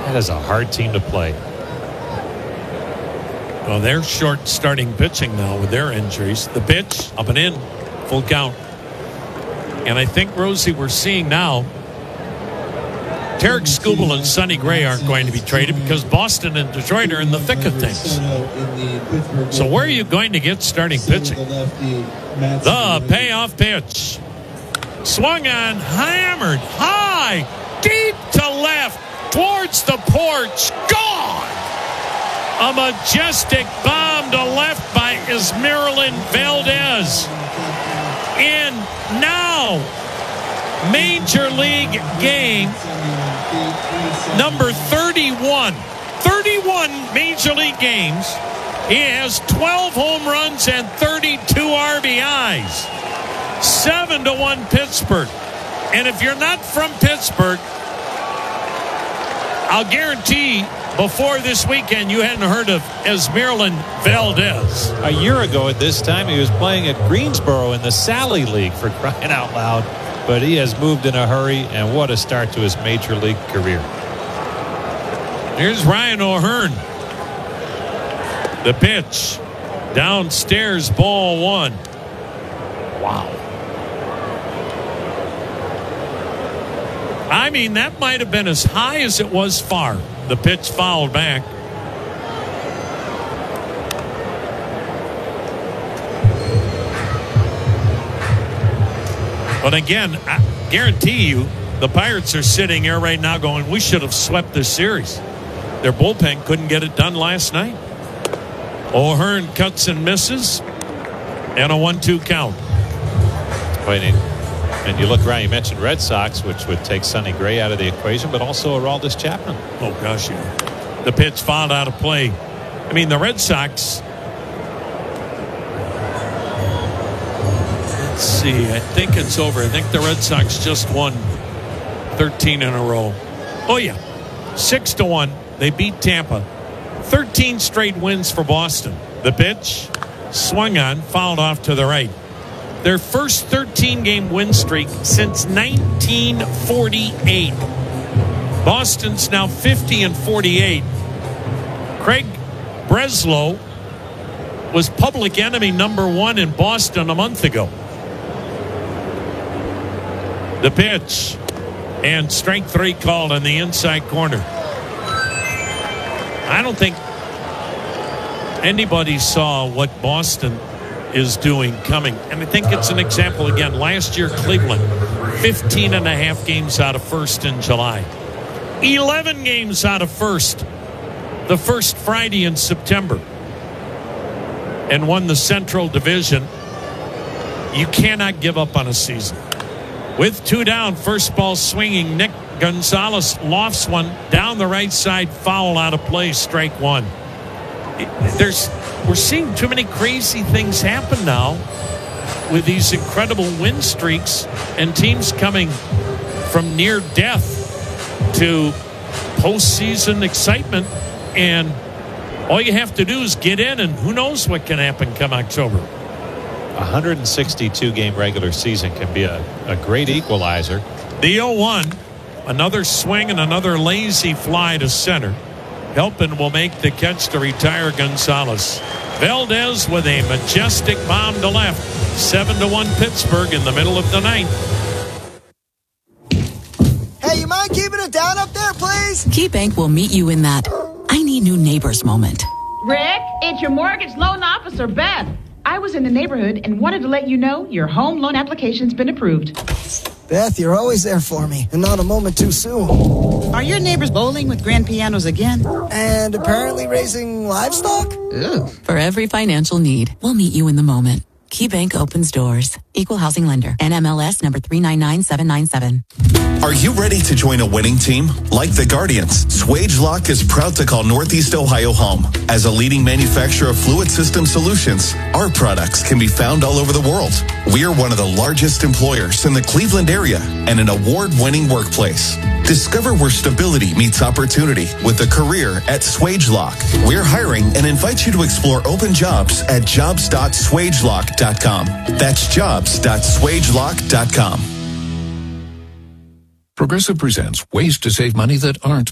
That is a hard team to play. Well, they're short starting pitching now with their injuries. The pitch, up and in, full count. And I think, Rosie, we're seeing now Tarek Skubal and Sonny Gray aren't going to be traded because Boston and Detroit are in the thick of things. So where are you going to get starting pitching? The payoff pitch. Swung on, hammered, high, deep to left, towards the porch, gone! A majestic bomb to left by Esmeralyn Valdez. In now, Major League game number 31. 31 Major League games. He has 12 home runs and 32 RBIs. 7-1 Pittsburgh. And if you're not from Pittsburgh, I'll guarantee before this weekend you hadn't heard of Esmeralyn Valdez. A year ago at this time, he was playing at Greensboro in the Sally League, for crying out loud. But he has moved in a hurry, and what a start to his Major League career. Here's Ryan O'Hearn. The pitch. Downstairs, ball one. Wow. I mean, that might have been as high as it was far. The pitch fouled back. But again, I guarantee you, the Pirates are sitting here right now going, we should have swept this series. Their bullpen couldn't get it done last night. O'Hearn cuts and misses. And a 1-2 count. Waiting. And you look around, you mentioned Red Sox, which would take Sonny Gray out of the equation, but also Aroldis Chapman. Oh, gosh, yeah. The pitch fouled out of play. I mean, the Red Sox, let's see, I think it's over. I think the Red Sox just won 13 in a row. Oh, yeah. 6-1. They beat Tampa. 13 straight wins for Boston. The pitch, swung on, fouled off to the right. Their first 13-game win streak since 1948. Boston's now 50-48. Craig Breslow was public enemy number 1 in Boston a month ago. The pitch. And strike 3 called on the inside corner. I don't think anybody saw what Boston is doing coming. And I think it's an example again. Last year, Cleveland, 15 and a half games out of first in July. 11 games out of first the first Friday in September. And won the Central Division. You cannot give up on a season. With 2 down, first ball swinging, Nick Gonzalez lofts one down the right side, foul out of play, strike 1. We're seeing too many crazy things happen now with these incredible win streaks and teams coming from near death to postseason excitement. And all you have to do is get in, and who knows what can happen come October. 162-game regular season can be a great equalizer. The 0-1, another swing and another lazy fly to center. Helpin will make the catch to retire Gonzalez. Valdez with a majestic bomb to left. 7-1 Pittsburgh in the middle of the ninth. Hey, you mind keeping it down up there, please? KeyBank will meet you in that I need new neighbors moment. Rick, it's your mortgage loan officer, Beth. I was in the neighborhood and wanted to let you know your home loan application's been approved. Beth, you're always there for me, and not a moment too soon. Are your neighbors bowling with grand pianos again? And apparently raising livestock? Ooh. For every financial need, we'll meet you in the moment. KeyBank opens doors. Equal housing lender. NMLS number 399797. Are you ready to join a winning team? Like the Guardians, SwageLock is proud to call Northeast Ohio home. As a leading manufacturer of fluid system solutions, our products can be found all over the world. We are one of the largest employers in the Cleveland area and an award-winning workplace. Discover where stability meets opportunity with a career at SwageLock. We're hiring and invite you to explore open jobs at jobs.swagelock.com. That's jobs.swagelock.com. Progressive presents ways to save money that aren't